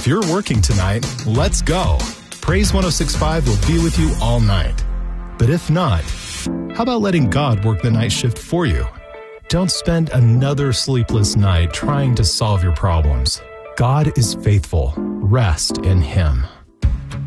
you're working tonight, let's go. Praise 106.5 will be with you all night. But if not, how about letting God work the night shift for you? Don't spend another sleepless night trying to solve your problems. God is faithful. Rest in Him.